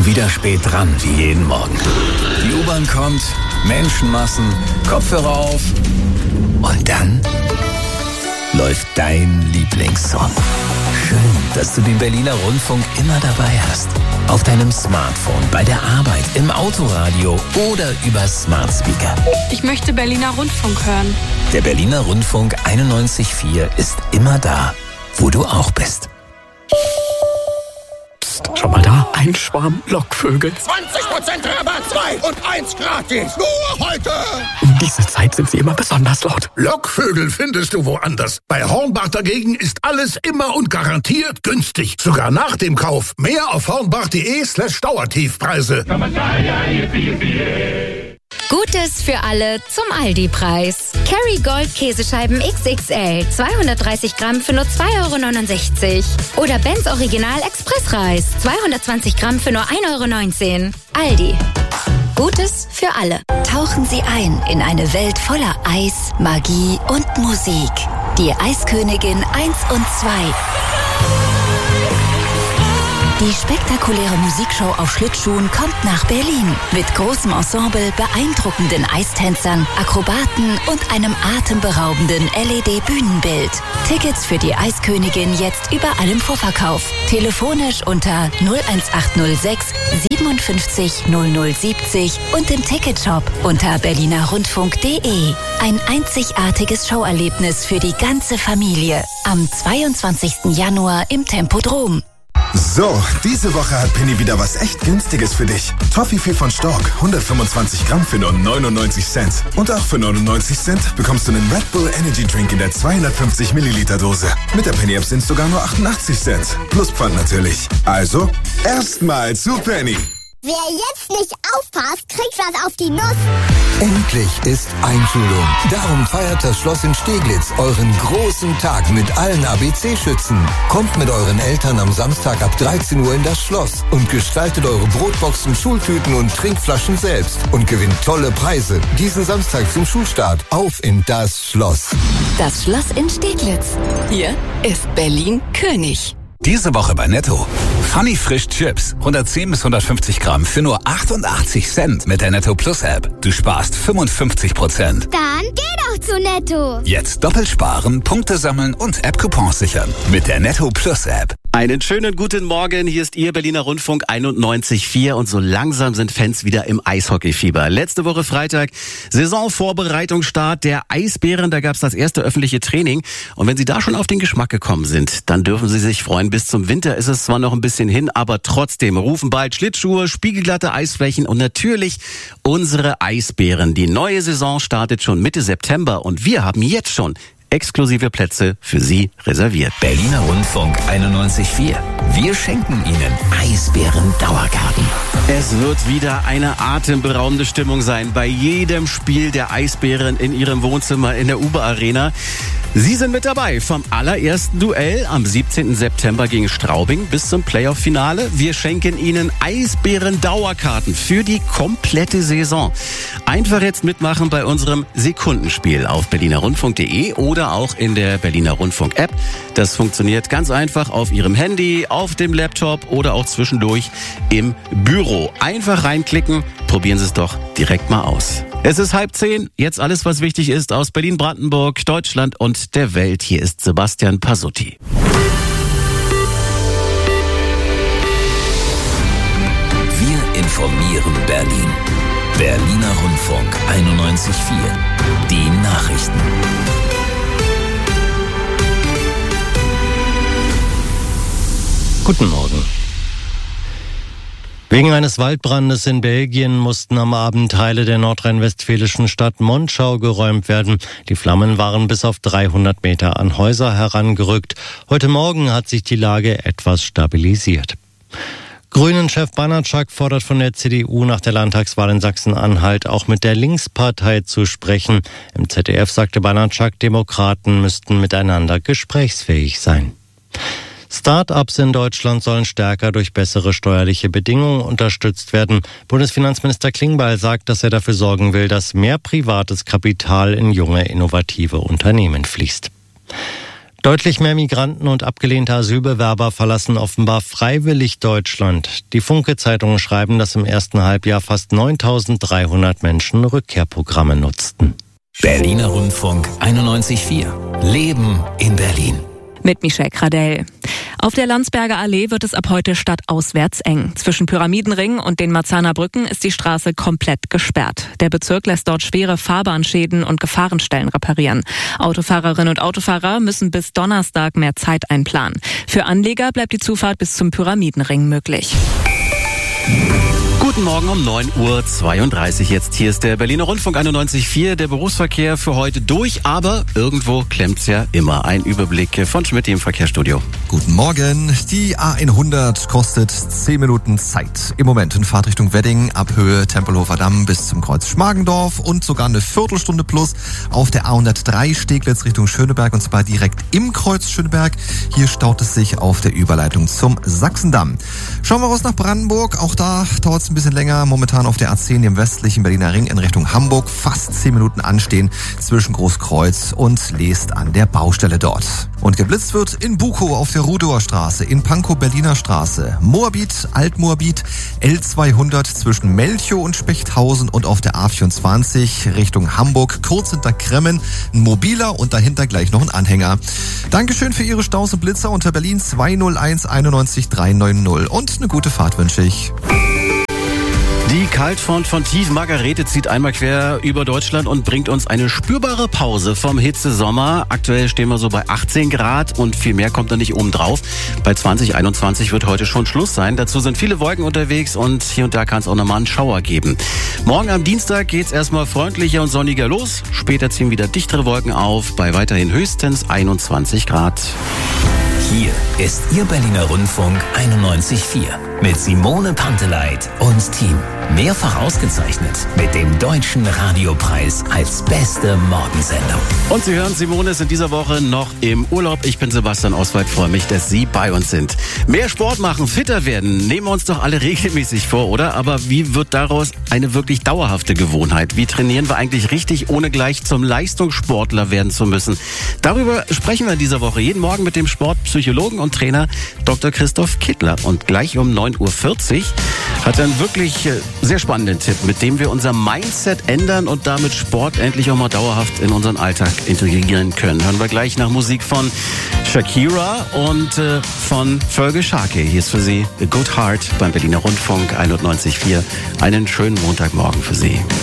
wieder spät dran wie jeden Morgen. Die U-Bahn kommt, Menschenmassen, Kopfhörer auf und dann läuft dein Lieblingssong. Schön, dass du den Berliner Rundfunk immer dabei hast. Auf deinem Smartphone, bei der Arbeit, im Autoradio oder über Smart Speaker. Ich möchte Berliner Rundfunk hören. Der Berliner Rundfunk 91.4 ist immer da, wo du auch bist. Psst, schau mal da, ein Schwarm Lockvögel. 20% Rabatt, 2 und 1 gratis. Nur heute. Um diese Zeit sind sie immer besonders laut. Lockvögel findest du woanders. Bei Hornbach dagegen ist alles immer und garantiert günstig. Sogar nach dem Kauf. Mehr auf hornbach.de/Dauertiefpreise. Gutes für alle zum Aldi-Preis. Kerrygold Käsescheiben XXL, 230 Gramm für nur 2,69 €. Oder Benz Original Expressreis, 220 Gramm für nur 1,19 €. Aldi. Gutes für alle. Tauchen Sie ein in eine Welt voller Eis, Magie und Musik. Die Eiskönigin 1 und 2. Die spektakuläre Musikshow auf Schlittschuhen kommt nach Berlin. Mit großem Ensemble, beeindruckenden Eistänzern, Akrobaten und einem atemberaubenden LED-Bühnenbild. Tickets für die Eiskönigin jetzt überall im Vorverkauf. Telefonisch unter 01806 57 0070 und im Ticketshop unter berlinerrundfunk.de. Ein einzigartiges Showerlebnis für die ganze Familie. Am 22. Januar im Tempodrom. So, diese Woche hat Penny wieder was echt Günstiges für dich. Toffifee von Stork, 125 Gramm für nur 99 Cent. Und auch für 99 Cent bekommst du einen Red Bull Energy Drink in der 250 Milliliter Dose. Mit der Penny App sind es sogar nur 88 Cent. Plus Pfand natürlich. Also, erstmal zu Penny. Wer jetzt nicht aufpasst, kriegt was auf die Nuss. Endlich ist Einschulung. Darum feiert das Schloss in Steglitz euren großen Tag mit allen ABC-Schützen. Kommt mit euren Eltern am Samstag ab 13 Uhr in das Schloss und gestaltet eure Brotboxen, Schultüten und Trinkflaschen selbst und gewinnt tolle Preise. Diesen Samstag zum Schulstart. Auf in das Schloss. Das Schloss in Steglitz. Hier ist Berlin König. Diese Woche bei Netto. Funny Frisch Chips. 110 bis 150 Gramm für nur 88 Cent mit der Netto Plus App. Du sparst 55%. Dann geh doch zu Netto. Jetzt doppelt sparen, Punkte sammeln und App-Coupons sichern. Mit der Netto Plus App. Einen schönen guten Morgen, hier ist Ihr Berliner Rundfunk 91.4 und so langsam sind Fans wieder im Eishockeyfieber. Letzte Woche Freitag, Saisonvorbereitungsstart der Eisbären, da gab es das erste öffentliche Training und wenn Sie da schon auf den Geschmack gekommen sind, dann dürfen Sie sich freuen. Bis zum Winter ist es zwar noch ein bisschen hin, aber trotzdem rufen bald Schlittschuhe, spiegelglatte Eisflächen und natürlich unsere Eisbären. Die neue Saison startet schon Mitte September und wir haben jetzt schon exklusive Plätze für Sie reserviert. Berliner Rundfunk 91.4. Wir schenken Ihnen Eisbären-Dauerkarten. Es wird wieder eine atemberaubende Stimmung sein bei jedem Spiel der Eisbären in Ihrem Wohnzimmer in der UBA-Arena. Sie sind mit dabei vom allerersten Duell am 17. September gegen Straubing bis zum Playoff-Finale. Wir schenken Ihnen Eisbären-Dauerkarten für die komplette Saison. Einfach jetzt mitmachen bei unserem Sekundenspiel auf berlinerrundfunk.de oder auch in der Berliner Rundfunk-App. Das funktioniert ganz einfach auf Ihrem Handy, auf dem Laptop oder auch zwischendurch im Büro. Einfach reinklicken, probieren Sie es doch direkt mal aus. Es ist 9:30, jetzt alles, was wichtig ist aus Berlin-Brandenburg, Deutschland und der Welt. Hier ist Sebastian Pasutti. Wir informieren Berlin. Berliner Rundfunk 91.4. Die Nachrichten. Guten Morgen. Wegen eines Waldbrandes in Belgien mussten am Abend Teile der nordrhein-westfälischen Stadt Monschau geräumt werden. Die Flammen waren bis auf 300 Meter an Häuser herangerückt. Heute Morgen hat sich die Lage etwas stabilisiert. Grünen-Chef Banatschak fordert von der CDU nach der Landtagswahl in Sachsen-Anhalt auch mit der Linkspartei zu sprechen. Im ZDF sagte Banatschak, Demokraten müssten miteinander gesprächsfähig sein. Start-ups in Deutschland sollen stärker durch bessere steuerliche Bedingungen unterstützt werden. Bundesfinanzminister Klingbeil sagt, dass er dafür sorgen will, dass mehr privates Kapital in junge, innovative Unternehmen fließt. Deutlich mehr Migranten und abgelehnte Asylbewerber verlassen offenbar freiwillig Deutschland. Die Funke-Zeitungen schreiben, dass im ersten Halbjahr fast 9.300 Menschen Rückkehrprogramme nutzten. Berliner Rundfunk 91.4. Leben in Berlin. Mit Michelle Gradell. Auf der Landsberger Allee wird es ab heute stadtauswärts eng. Zwischen Pyramidenring und den Marzahner Brücken ist die Straße komplett gesperrt. Der Bezirk lässt dort schwere Fahrbahnschäden und Gefahrenstellen reparieren. Autofahrerinnen und Autofahrer müssen bis Donnerstag mehr Zeit einplanen. Für Anleger bleibt die Zufahrt bis zum Pyramidenring möglich. Guten Morgen um 9.32 Uhr jetzt. Hier ist der Berliner Rundfunk 91.4. Der Berufsverkehr für heute durch, aber irgendwo klemmt's ja immer. Ein Überblick von Schmidt im Verkehrsstudio. Guten Morgen. Die A100 kostet 10 Minuten Zeit. Im Moment in Fahrtrichtung Wedding ab Höhe Tempelhofer Damm bis zum Kreuz Schmargendorf und sogar eine Viertelstunde plus auf der A103 Steglitz Richtung Schöneberg und zwar direkt im Kreuz Schöneberg. Hier staut es sich auf der Überleitung zum Sachsendamm. Schauen wir raus nach Brandenburg. Auch da dauert es ein bisschen länger. Momentan auf der A10 im westlichen Berliner Ring in Richtung Hamburg. Fast 10 Minuten anstehen zwischen Großkreuz und Leest an der Baustelle dort. Und geblitzt wird in Bukow auf der Rudower Straße, in Pankow Berliner Straße, Moabit, Altmoabit, L200 zwischen Melchow und Spechthausen und auf der A24 Richtung Hamburg, kurz hinter Kremmen, ein mobiler und dahinter gleich noch ein Anhänger. Dankeschön für Ihre Staus und Blitzer unter Berlin 201 91 390 und eine gute Fahrt wünsche ich. Die Kaltfront von tief Margarete zieht einmal quer über Deutschland und bringt uns eine spürbare Pause vom Hitzesommer. Aktuell stehen wir so bei 18 Grad und viel mehr kommt da nicht oben drauf. Bei 2021 wird heute schon Schluss sein. Dazu sind viele Wolken unterwegs und hier und da kann es auch nochmal einen Schauer geben. Morgen am Dienstag geht's erstmal freundlicher und sonniger los. Später ziehen wieder dichtere Wolken auf, bei weiterhin höchstens 21 Grad. Hier ist Ihr Berliner Rundfunk 91.4 mit Simone Panteleit und Team. Mehrfach ausgezeichnet mit dem Deutschen Radiopreis als beste Morgensendung. Und Sie hören, Simone ist in dieser Woche noch im Urlaub. Ich bin Sebastian Oswald, freue mich, dass Sie bei uns sind. Mehr Sport machen, fitter werden, nehmen wir uns doch alle regelmäßig vor, oder? Aber wie wird daraus eine wirklich dauerhafte Gewohnheit? Wie trainieren wir eigentlich richtig, ohne gleich zum Leistungssportler werden zu müssen? Darüber sprechen wir in dieser Woche jeden Morgen mit dem Sportpsychologen und Trainer Dr. Christoph Kittler. Und gleich um 9.40 Uhr hat er einen wirklich sehr spannenden Tipp, mit dem wir unser Mindset ändern und damit Sport endlich auch mal dauerhaft in unseren Alltag integrieren können. Hören wir gleich nach Musik von Shakira und von Fergal Sharkey. Hier ist für Sie A Good Heart beim Berliner Rundfunk 91.4. Einen schönen Montagmorgen für Sie.